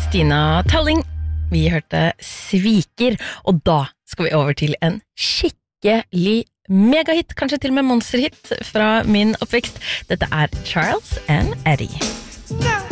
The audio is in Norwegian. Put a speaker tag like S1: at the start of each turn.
S1: Stina Talling. Vi hørte Sviker, og da skal vi over til en skikkelig megahit, kanskje til og med monsterhit fra min oppvekst. Dette er Charles and Eddie.